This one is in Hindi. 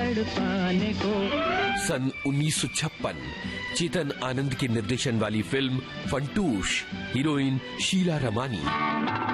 तड़पाने को। सन 1956 चेतन आनंद के निर्देशन वाली फिल्म फंटूश, हीरोइन शीला रमानी।